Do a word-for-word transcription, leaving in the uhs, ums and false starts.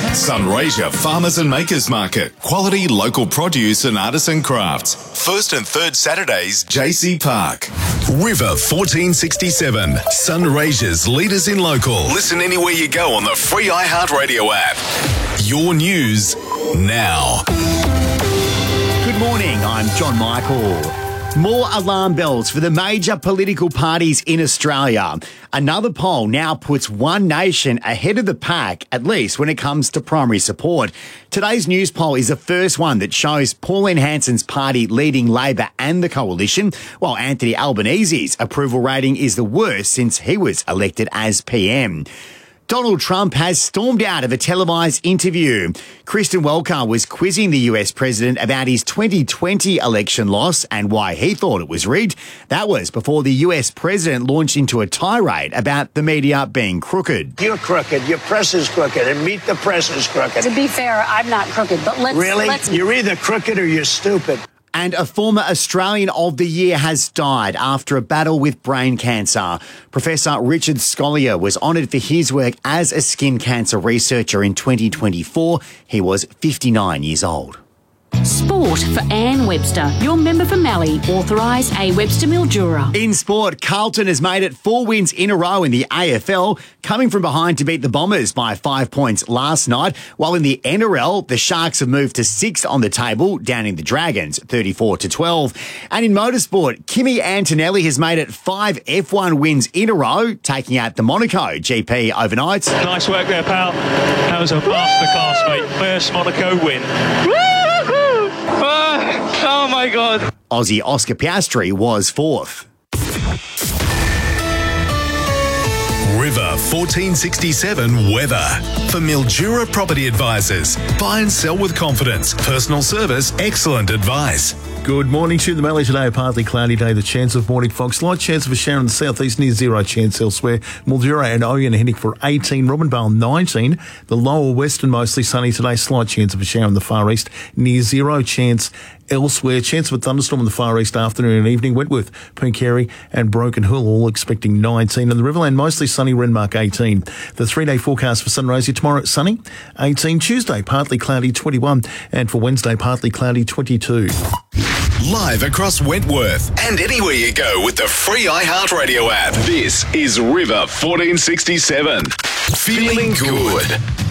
Sunraysia Farmers and Makers Market. Quality local produce and artisan crafts. First and third Saturdays, J C Park. River fourteen sixty-seven. Sunraysia's leaders in local. Listen anywhere you go on the free iHeartRadio app. Your news now. Good morning, I'm John Michael. More alarm bells for the major political parties in Australia. Another poll now puts One Nation ahead of the pack, at least when it comes to primary support. Today's news poll is the first one that shows Pauline Hanson's party leading Labor and the coalition, while Anthony Albanese's approval rating is the worst since he was elected as P M. Donald Trump has stormed out of a televised interview. Kristen Welker was quizzing the U S president about his twenty twenty election loss and why he thought it was rigged. That was before the U S president launched into a tirade about the media being crooked. You're crooked. Your press is crooked, and Meet the Press is crooked. To be fair, I'm not crooked, but let's... Really? Let's... You're either crooked or you're stupid. And a former Australian of the Year has died after a battle with brain cancer. Professor Richard Scolyer was honoured for his work as a skin cancer researcher in twenty twenty-four. He was fifty-nine years old. Sport for Anne Webster, your member for Mallee, authorise A Webster Mildura. In sport, Carlton has made it four wins in a row in the A F L, coming from behind to beat the Bombers by five points last night, while in the N R L, the Sharks have moved to sixth on the table, downing the Dragons thirty-four to twelve. And in motorsport, Kimi Antonelli has made it five F one wins in a row, taking out the Monaco G P overnight. Nice work there, pal. That was a masterclass, mate. First Monaco win. Oh my God. Aussie Oscar Piastri was fourth. River fourteen sixty-seven weather. For Mildura Property Advisors. Buy and sell with confidence. Personal service, excellent advice. Good morning to the Mallee today. A partly cloudy day. The chance of morning fog. Slight chance of a shower in the southeast, near zero chance elsewhere. Mildura and Oyen for eighteen. Robinvale nineteen. The lower western mostly sunny today. Slight chance of a shower in the far east, near zero chance elsewhere. Chance of a thunderstorm in the far east afternoon and evening. Wentworth, Pooncarie and Broken Hill all expecting nineteen. And the Riverland mostly sunny. Renmark eighteen. The three-day forecast for Sunraysia tomorrow sunny eighteen. Tuesday partly cloudy twenty-one. And for Wednesday partly cloudy twenty-two. Live across Wentworth and anywhere you go with the free iHeartRadio app. This is River fourteen sixty-seven. Feeling good.